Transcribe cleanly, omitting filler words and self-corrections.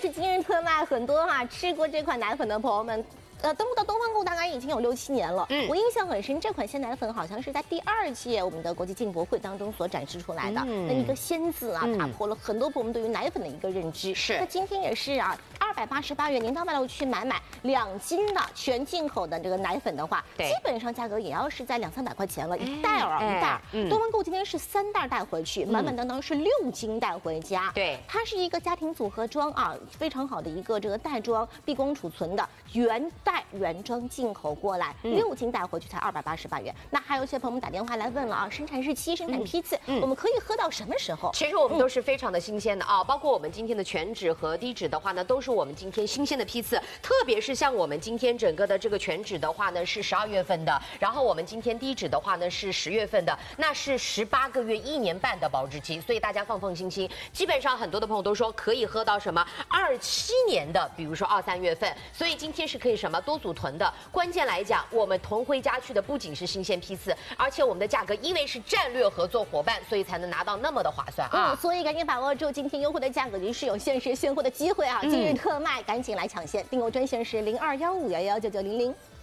是今日特卖，很多吃过这款奶粉的朋友们。登陆到东方购大概已经有6、7年了。我印象很深，这款鲜奶粉好像是在第2届我们的国际进博会当中所展示出来的。那一个鲜字打破了很多朋友们对于奶粉的一个认知。 是。 那今天也是288元，您到外头去买2斤的全进口的这个奶粉的话，基本上价格也要是在200、300块钱了，一袋一袋。东方购今天是3袋带回去，满满当当是6斤带回家。 对， 它是一个家庭组合装非常好的一个这个袋装，闭封储存的原装进口过来，6斤带回去才288元。那还有一些朋友们打电话来问了生产日期、生产批次，我们可以喝到什么时候？ 其实我们都是非常的新鲜的包括我们今天的全脂和低脂的话呢，都是我们今天新鲜的批次。特别是像我们今天整个的这个全脂的话呢是12月份的，然后我们今天低脂的话呢是10月份的，那是18个月、1年半的保质期，所以大家放心。基本上很多的朋友都说可以喝到什么27年的，比如说2、3月份，所以今天是可以什么多组囤的。关键来讲，我们囤回家去的不仅是新鲜批次，而且我们的价格因为是战略合作伙伴，所以才能拿到那么的划算所以赶紧把握住今天优惠的价格，您是有限时现货的机会今日特卖，赶紧来抢先。订购专线是0215119900。